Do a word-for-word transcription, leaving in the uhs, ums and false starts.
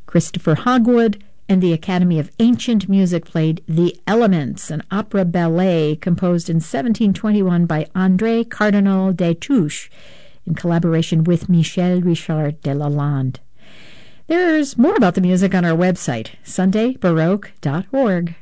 Christopher Hogwood and the Academy of Ancient Music played The Elements, an opera ballet composed in seventeen twenty-one by André Cardinal Destouches in collaboration with Michel Richard de Lalande. There's more about the music on our website, sunday baroque dot org.